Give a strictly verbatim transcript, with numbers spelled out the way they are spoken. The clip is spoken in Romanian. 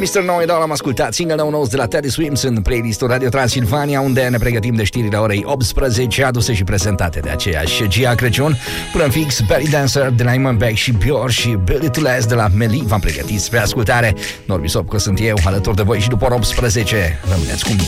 mister Know-It-All am ascultat, single nou nou de la Teddy Swims în playlistul Radio Transilvania, unde ne pregătim de știrile orei optsprezece, aduse și prezentate de aceeași Gia Crăciun. Până în fix, Belly Dancer de la Iman Beck și Bior și Billy to Last de la Meli v-am pregătit spre ascultare. Norbi Sopco sunt eu, alături de voi și după ora optsprezece. Rămâneți cu mine.